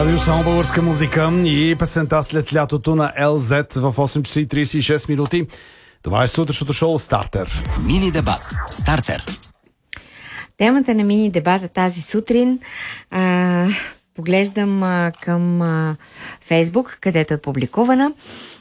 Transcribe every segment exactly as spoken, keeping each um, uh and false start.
Радио само българска музика и песента след лятото на Ел Зет в осем часа и тридесет и шест минути. Това е сутрешното шоу Стартер. Мини дебат Стартер. Темата на мини дебата тази сутрин а, поглеждам а, към а, Фейсбук, където е публикувана.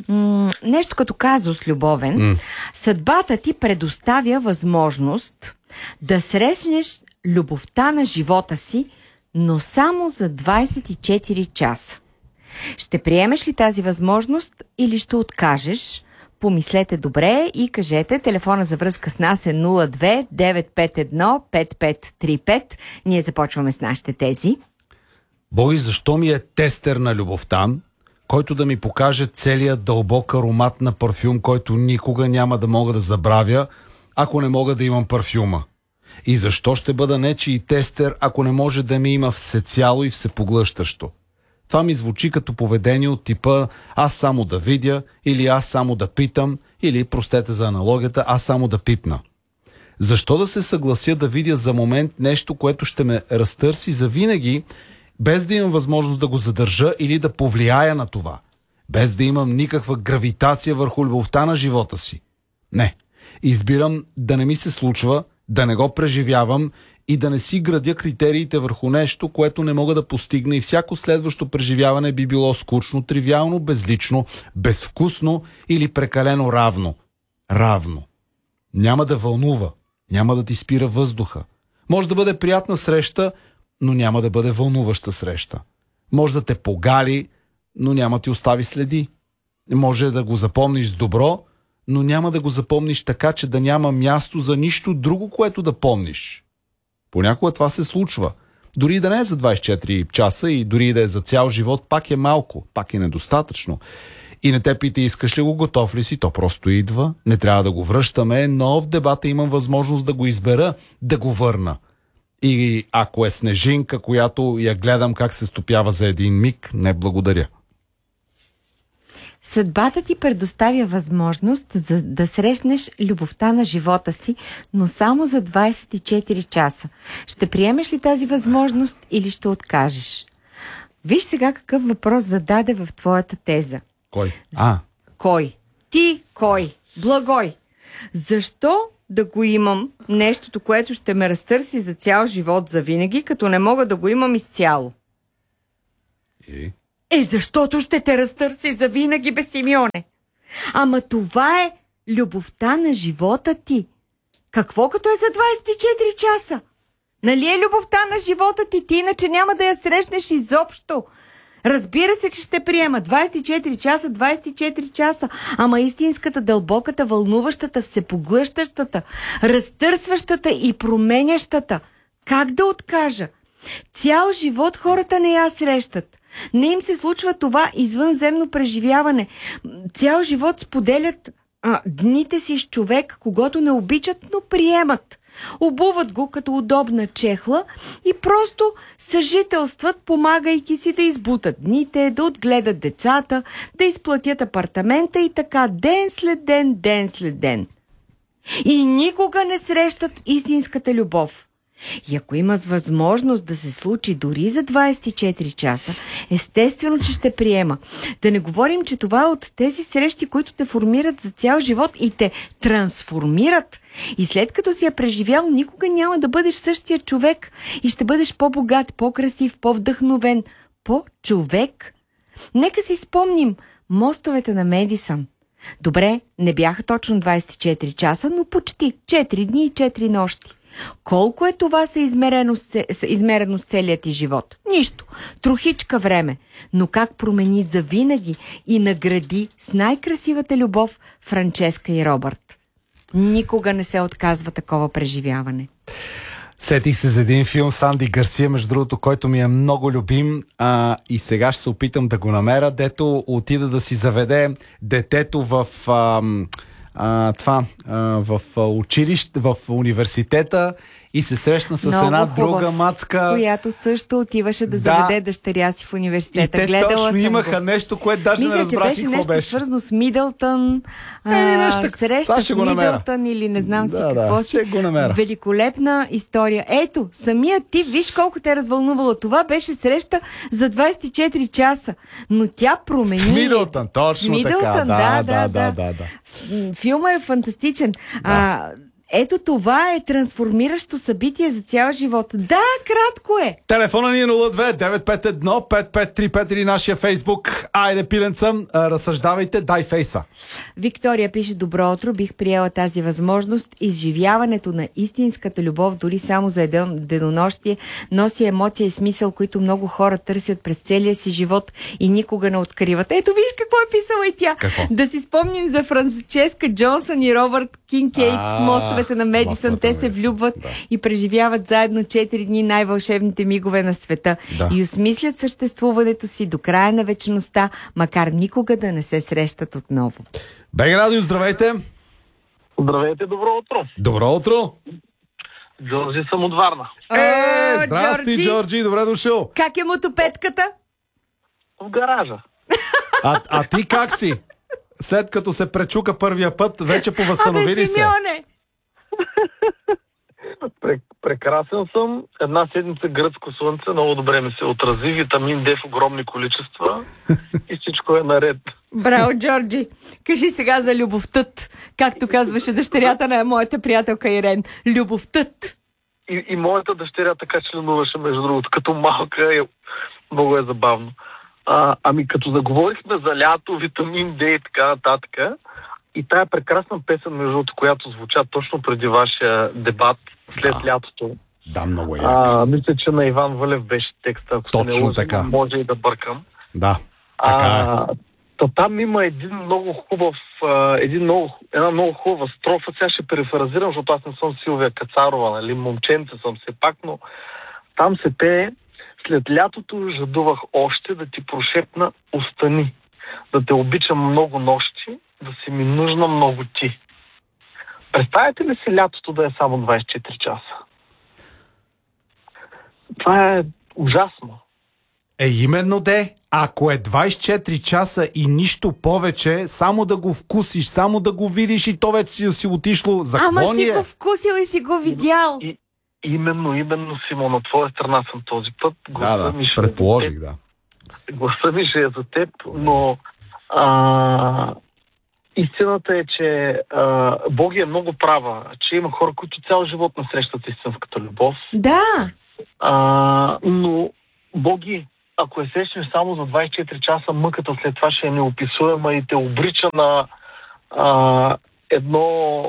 М- нещо като казус любовен. Mm. Съдбата ти предоставя възможност да срещнеш любовта на живота си, но само за двадесет и четири часа. Ще приемеш ли тази възможност или ще откажеш? Помислете добре и кажете. Телефона за връзка с нас е нула две девет пет едно пет пет три пет. Ние започваме с нашите тези. Бой, защо ми е тестер на любовта, който да ми покаже целият дълбок аромат на парфюм, който никога няма да мога да забравя, ако не мога да имам парфюма? И защо ще бъда нечий тестер, ако не може да ми има всецяло и всепоглъщащо? Това ми звучи като поведение от типа аз само да видя, или аз само да питам, или, простете за аналогията, аз само да пипна. Защо да се съглася да видя за момент нещо, което ще ме разтърси завинаги, без да имам възможност да го задържа или да повлияя на това? Без да имам никаква гравитация върху любовта на живота си? Не. Избирам да не ми се случва, да не го преживявам и да не си градя критериите върху нещо, което не мога да постигна, и всяко следващо преживяване би било скучно, тривиално, безлично, безвкусно или прекалено равно. Равно. Няма да вълнува, няма да ти спира въздуха. Може да бъде приятна среща, но няма да бъде вълнуваща среща. Може да те погали, но няма ти остави следи. Може да го запомниш с добро, но няма да го запомниш така, че да няма място за нищо друго, което да помниш. Понякога това се случва. Дори да не е за двадесет и четири часа и дори да е за цял живот, пак е малко, пак е недостатъчно. И не те пита искаш ли го, готов ли си, то просто идва. Не трябва да го връщаме, но в дебата имам възможност да го избера, да го върна. И ако е снежинка, която я гледам как се стопява за един миг, не благодаря. Съдбата ти предоставя възможност за да срещнеш любовта на живота си, но само за двадесет и четири часа. Ще приемеш ли тази възможност или ще откажеш? Виж сега какъв въпрос зададе в твоята теза. Кой? А. Кой? Ти кой? Благой. Защо да го имам нещото, което ще ме разтърси за цял живот завинаги, като не мога да го имам изцяло? И? Е, защото ще те разтърси завинаги, бе, Симеоне. Ама това е любовта на живота ти. Какво като е за двадесет и четири часа? Нали е любовта на живота ти? Ти иначе няма да я срещнеш изобщо. Разбира се, че ще приема двадесет и четири часа, двадесет и четири часа. Ама истинската, дълбоката, вълнуващата, всепоглъщащата, разтърсващата и променящата. Как да откажа? Цял живот хората не я срещат. Не им се случва това извънземно преживяване. Цял живот споделят а, дните си с човек, когото не обичат, но приемат. Обуват го като удобна чехла и просто съжителстват, помагайки си да избутат дните, да отгледат децата, да изплатят апартамента и така ден след ден, ден след ден. И никога не срещат истинската любов. И ако имаш възможност да се случи дори за двадесет и четири часа, естествено, че ще приема. Да не говорим, че това е от тези срещи, които те формират за цял живот и те трансформират. И след като си я преживял, никога няма да бъдеш същия човек и ще бъдеш по-богат, по-красив, по-вдъхновен, по-човек. Нека си спомним мостовете на Медисън. Добре, не бяха точно двадесет и четири часа, но почти четири дни и четири нощи. Колко е това съизмерено с, измерено с целият ти живот? Нищо. Трохичка време. Но как промени завинаги и награди с най-красивата любов Франческа и Робърт. Никога не се отказва такова преживяване. Сетих се за един филм с Анди Гарсия, между другото, който ми е много любим, а, и сега ще се опитам да го намеря, дето отида да си заведе детето в... А, А, това а, в училище, в университета и се срещна с Много една хубав, друга мацка. която също отиваше да, Да. заведе дъщеря си в И университета. те Гледала точно съм имаха го. нещо, което даже Мисля, не че разбрах беше какво нещо беше. свързано с Мидълтън, Еми, а, нещо така. среща Това с ще го намеря. Мидълтън или не знам си Да, да, какво си. ще го намеря. Великолепна история. Ето, самият ти, виж колко те е развълнувало. Това беше среща за двайсет и четири часа, но тя промени. В Мидълтън, точно Мидълтън, така. да, Да, да, да, да. да, да. С- Филма е фантастичен. А, ето това е трансформиращо събитие за цял живот. Да, кратко е. Телефона ни е нула две девет пет едно пет пет три пет или нашия Фейсбук. Айде, пиленца, а, разсъждавайте, дай фейса. Виктория пише: добро утро, бих приела тази възможност. Изживяването на истинската любов, дори само за едно денонощие, носи емоция и смисъл, които много хора търсят през целия си живот и никога не откриват. Ето виж какво е писала и тя. Какво? Да си спомним за Франческа Джонсън и Робърт Кинкейт А, в мостовете на Медисън. мостовете Те на се Медисън, влюбват да. и преживяват заедно четири дни най-вълшебните мигове на света. Да. И осмислят съществуването си до края на вечността, макар никога да не се срещат отново. Бега Радио, здравейте! Здравейте, добро утро. Добро утро! Джорджи съм от Варна. Е, О, здрасти, Джорджи! Джорджи, добре дошъл! Как е мотопедката? В гаража. А, а ти как си? След като се пречука първия път, вече повъзстановили Абе, се. Симеоне! Пре- прекрасен съм. Една седмица гръцко слънце много добре ми се отрази. Витамин Д в огромни количества. И всичко е наред. Браво, Джорджи! Кажи сега за любовтът. Както казваше дъщерята на моята приятелка Ирен. Любовтът. И, и моята дъщеря така членуваше, между другото, като малка. Е, много е забавно. А, ами като заговорихме за лято, витамин Д и така нататък, и тая прекрасна песен, между другото, която звуча точно преди вашия дебат след Да. лятото. Да, много е. А, мисля, че на Иван Вълев беше текста, ако Точно се не лъжа, така. може и да бъркам. Да, така е. А, та там има един много хубав, а, един много, една много хубава строфа. Сега ще перифразирам, защото аз не съм Силвия Кацарова, нали, момченце съм все пак, но там се пее: след лятото жадувах още да ти прошепна остани, да те обичам много нощи, да си ми нужна много ти. Представете ли си лятото да е само двайсет и четири часа? Това е ужасно. Е, именно де, ако е двайсет и четири часа и нищо повече, само да го вкусиш, само да го видиш и то вече си, си отишло. За Ама какво ни си е? го вкусил и си го видял. И, именно, именно, Симон, на твоя страна съм този път. Да, Гласа да, ми ще е предположих, за да. теб. Гласа ми ще е за теб, но а, истината е, че а, Боги е много права, че има хора, които цял живот не срещат истинската любов. Да. А, но Боги, ако е срещнеш само за двайсет и четири часа, мъката след това ще е неописуема и те обрича на а, едно,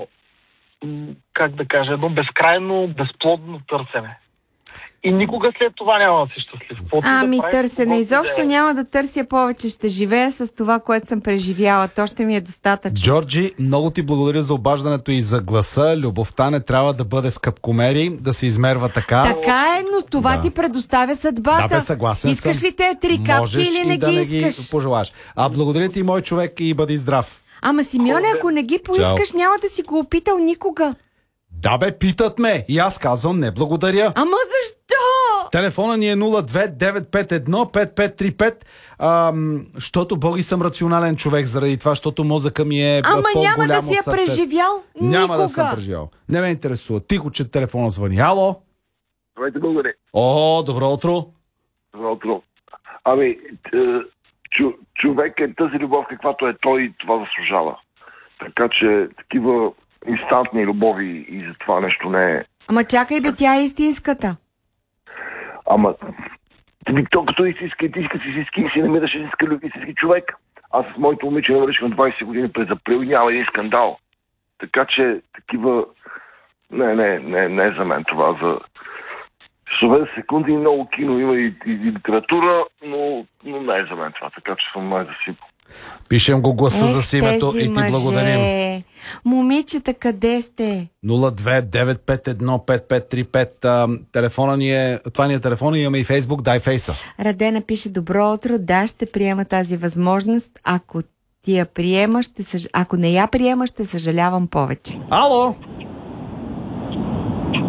м, как да кажа, едно безкрайно, безплодно търсене. И никога след това няма да си щастлив. Каквото и да Ами правиш, търсене. каквото и Изобщо да е. няма да търся повече. Ще живея с това, което съм преживяла. То ще ми е достатъчно. Джорджи, много ти благодаря за обаждането и за гласа. Любовта не трябва да бъде в капкомери, да се измерва така. Така е, но това Да. ти предоставя съдбата. Да, бе, съгласен Искаш съм. ли те три капки Можеш или и не да ги не искаш? ги пожелаш. А благодаря ти, мой човек, и бъди здрав. Ама, Симеоне, ако не ги поискаш, Чао. няма да си го опитал никога. Да бе, питат ме. И аз казвам не благодаря. Ама защо? Телефона ни е нула две девет пет едно пет пет три пет, ам, защото Боги съм рационален човек заради това, защото мозъка ми е Ама по-голям няма да от си я сърцето. преживял Няма никога. да съм преживял. Не ме интересува. Тихо, че телефона звъни. Ало? Здравейте, българи. О, добро утро. Добро утро. Ами, т- чу, човек е тази любов, каквато е той, и това заслужава. Така че такива инстантни любови и за това нещо не е. Ама чакай бе, тя е истинската. Ама, ти, то като истинска, истинска си истински и си намираш истинска любов, истински човек. Аз с моето момиче навърших на двайсет години през април и няма един скандал. Така че такива... Не, не, не, не е за мен това. За часове за секунди много кино има и, и, и литература, но, но не е за мен това. Така че съм най-засипал. Пишем го гласа Ех, за Симето тези и ти мъже. благодарим. Момичета, къде сте? нула две девет пет едно пет пет три пет. А, телефона ни е, това ни е телефона, имаме и Фейсбук, дай фейса. Радена пише: добро утро, да, ще приема тази възможност. Ако ти я приема, ще съж... ако не я приема, ще съжалявам повече. Ало?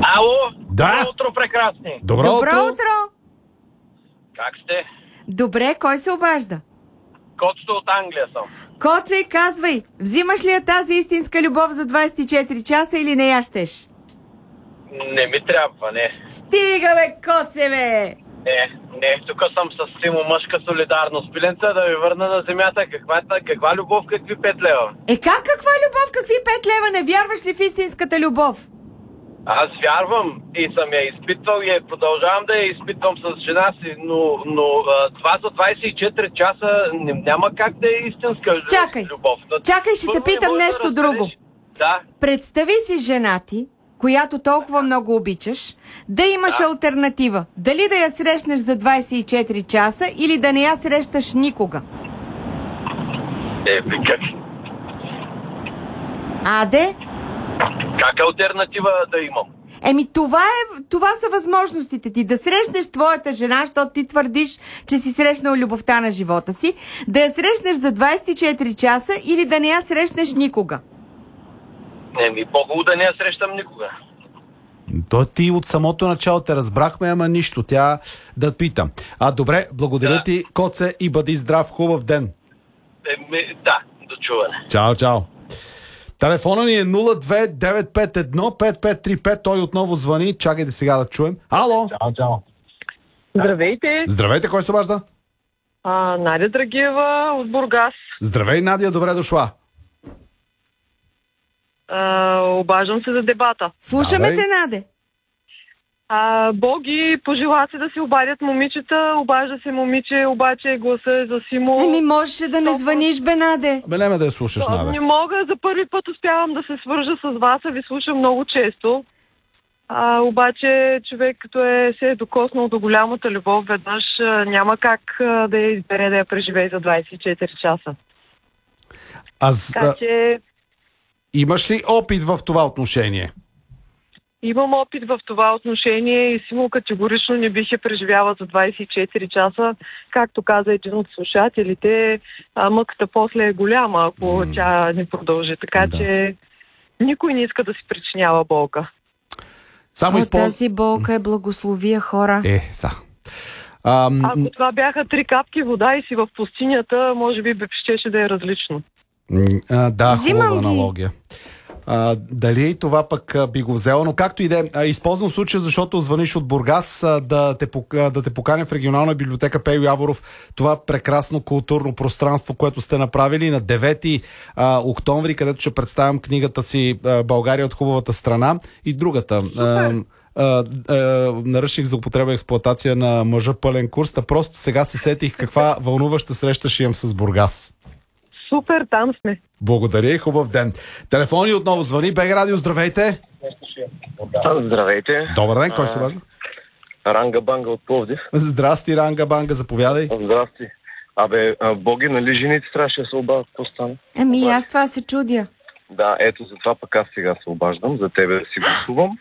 Ало! Да. Добро утро, прекрасни! Добро, Добро утро! утро! Как сте? Добре, кой се обажда? Коцето от Англия съм. Коце, казвай, взимаш ли я тази истинска любов за двайсет и четири часа или не я щеш? Не ми трябва, не. Стига, бе, коце, бе! Не, не, тук съм с Симо, мъжка солидарност. Пиленца, да ви върна на земята. Каква, каква любов, какви пет лева? Е, как каква любов, какви пет лева? Не вярваш ли в истинската любов? Аз вярвам и съм я изпитвал и я продължавам да я изпитвам с жена си, но, но а, това за двайсет и четири часа няма как да е истинска Чакай, любов. чакай, ще те питам нещо друго. Да. Представи си жена ти, която толкова много обичаш, да имаш Да. алтернатива. Дали да я срещнеш за двайсет и четири часа или да не я срещаш никога? Е, как? Аде? Как алтернатива да имам? Еми, това, е, това са възможностите ти. Да срещнеш твоята жена, защото ти твърдиш, че си срещнал любовта на живота си, да я срещнеш за двайсет и четири часа или да не я срещнеш никога. Еми, по-хубаво да не я срещам никога. То ти от самото начало те разбрахме, ама нищо. Тя да питам. А, добре, благодаря Да. ти, Коце, и бъди здрав, хубав ден. Еми, да, до чуване. Чао, чао. Телефона ни е нула две девет пет едно пет пет три пет. Той отново звъни. Чакайте сега да чуем. Ало! Чао, чао. Здравейте! Здравейте, кой се обажда? А, Надя Драгиева от Бургас. Здравей, Надя, добре дошла. А, обаждам се за дебата. Слушаме Давай. те, Наде. А, Боги пожела се да се обадят момичета, обажда се момиче, обаче гласа е за Симо. Еми, можеше да не звъниш, бе, Наде. Бе, нема да я слушаш, А, Надя. Не мога, за първи път успявам да се свържа с вас, а ви слушам много често. А, обаче човек, като е, се е докоснал до голямата любов веднъж, а, няма как а, да я избере да я преживее за двайсет и четири часа. Аз, Така а, че имаш ли опит в това отношение? имам опит в това отношение и Симо категорично не бих я преживяла за двайсет и четири часа. Както каза един от слушателите, а, мъката после е голяма, ако Mm. тя не продължи. Така Да. че никой не иска да си причинява болка. Само О, използвам... тази болка е благословия, хора. Е, са. Ам, Ако това бяха три капки вода и си в пустинята, може би щеше да е различно. м, а, да, Взимам хубава ги. аналогия. А, дали и това пък а, би го взела, но както и да е, а, използвам случая, защото звъниш от Бургас, а, да, те, пок- а, да те поканя в регионална библиотека Пейо Яворов, това прекрасно културно пространство, което сте направили на девети а, октомври, където ще представям книгата си а, България от хубавата страна и другата. А, а, а, наръчник за употреба и експлоатация на мъжа пълен курс, та просто сега се сетих каква вълнуваща среща ще имам с Бургас. Супер, там сме. Благодаря и хубав ден. Телефони отново звъни. БГ Радио, здравейте. Здравейте. Добър ден, кой се важда? Ранга Банга от Пловдив. Здрасти, Ранга Банга, заповядай. Здрасти. Абе, а, Боги, нали жените трябваше да се обадят? Какво стана? Ами, аз това се чудя. Да, ето затова пък аз сега се обаждам, за тебе да си гласувам.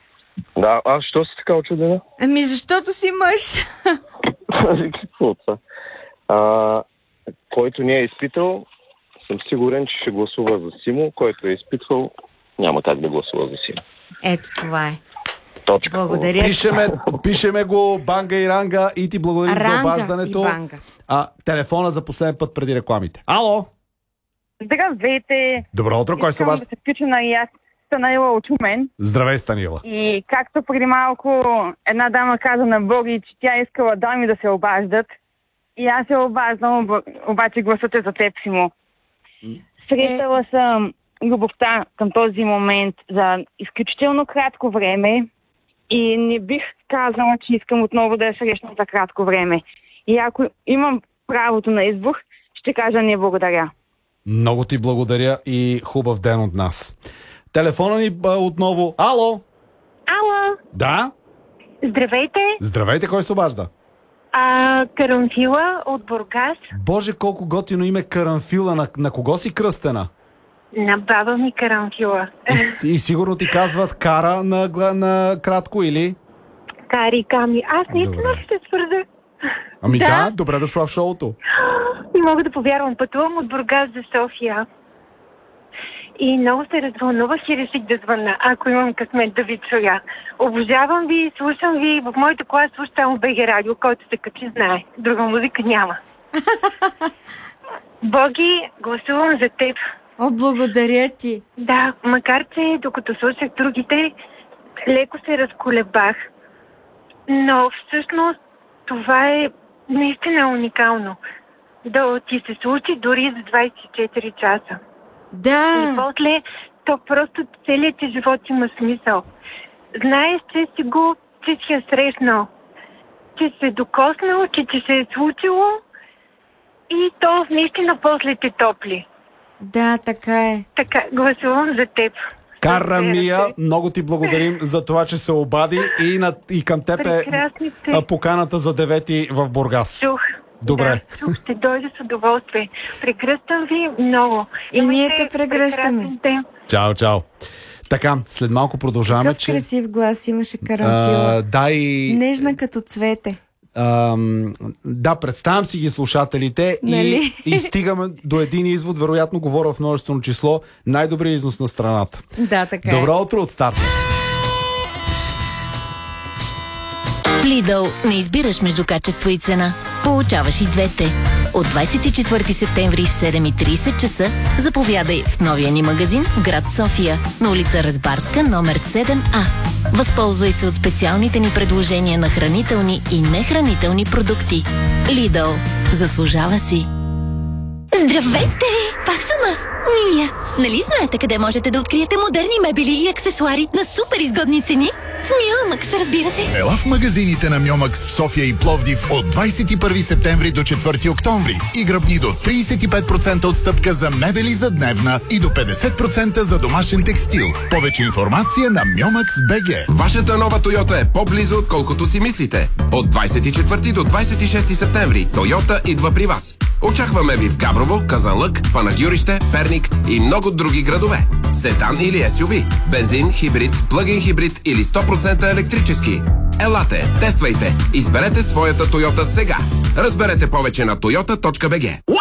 Да, аз що си така очудена? Ами, защото си мъж. Какво това? А, който не е изпитал, съм сигурен, че ще гласува за Симо. Който е изпитвал, няма как да гласува за Симо. Ето това е. Точка. Благодаря. Пишеме, пишеме го Банга и Ранга и ти благодарим за Ранга обаждането. и Банга. А, телефона за последен път преди рекламите. Ало! Здравейте! Добро утро, кой се Искам да обажда? се включа на и аз Станаила от Шумен. Здравей, Станила. И както преди малко една дама каза на Боги, че тя искала дами да се обаждат. И аз се обаждам, оба- обаче гласът е за теб, Симо. Срещала съм любовта към този момент за изключително кратко време и не бих казала, че искам отново да я срещна за кратко време. И ако имам правото на избор, ще кажа не благодаря. Много ти благодаря и хубав ден от нас. Телефона ни а, отново. Ало! Ало, Да? здравейте! Здравейте, кой се обажда? А, Карамфила от Бургас. Боже, колко готино име Карамфила. На, на кого си кръстена? На баба ми Карамфила. И, и сигурно ти казват Кара на, гла- на кратко или? Кари Ками. Аз наистина Добре. ще свърза. Ами да, Да. да добре дошла в шоуто. Не мога да повярвам. Пътувам от Бургас за София. И много се развълнувах и реших да звънна, ако имам късмет да ви чуя. Обожавам ви, слушам ви. В моята клас слушам само БГ радио, който се качи знае. Друга музика няма. Боги, гласувам за теб. О, благодаря ти. Да, макар че докато слушах другите, леко се разколебах. Но всъщност това е наистина уникално. Да ти се случи дори за двайсет и четири часа. Да. И после, то просто целият ти живот има смисъл. Знаеш, че си го, че си я срещнал, че се докоснал, че ти се е случило и то наистина после те топли. Да, така е. Така, гласувам за теб. Кара Мия, много ти благодарим за това, че се обади и, на, и към теб е поканата за девети в Бургас. Чух. Добре. Да, чух, ще дойде с удоволствие. Прегръщам ви много. И ние те прегръщаме. Чао, чао. Така, след малко продължаваме, Какъв че... красив глас имаше Карамфила. А, да и... Нежна като цвете. А, да, представям си ги слушателите нали? и, и стигаме до един извод, вероятно говоря в множествено число, най-добрият износ на страната. Да, така Добро е. утро от старт! В Lidl не избираш между качество и цена. Получаваш и двете. От двайсет и четвърти септември в седем и трийсет часа заповядай в новия ни магазин в град София, на улица Разбарска, номер седем А. Възползвай се от специалните ни предложения на хранителни и нехранителни продукти. Lidl. Заслужава си. Здравейте! Пак съм аз, Мия. Нали знаете къде можете да откриете модерни мебели и аксесуари на супер изгодни цени? В Миомакс, разбира се. Ела в магазините на Миомакс в София и Пловдив от двайсет и първи септември до четвърти октомври и гръбни до трийсет и пет процента отстъпка за мебели за дневна и до петдесет процента за домашен текстил. Повече информация на Миомакс точка би джи. Вашата нова Тойота е по-близо, отколкото си мислите. От двайсет и четвърти до двайсет и шести септември Тойота идва при вас. Очакваме ви в Габрово, Казанлък, Панагюрище, Перник и много други градове. Седан или ес ю ви, бензин, хибрид, плъгин хибрид или сто процента електрически. Елате, тествайте, изберете своята Тойота сега. Разберете повече на тойота точка би джи.